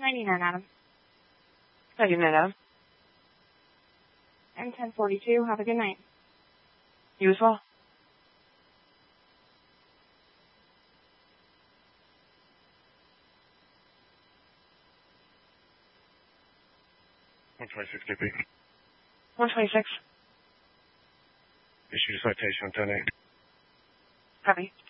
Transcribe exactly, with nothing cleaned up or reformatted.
ninety-nine, Adam. ninety-nine, Adam. M ten forty-two, have a good night. You as well. one twenty-six K P. one twenty-six. Issue citation on ten eight. Copy.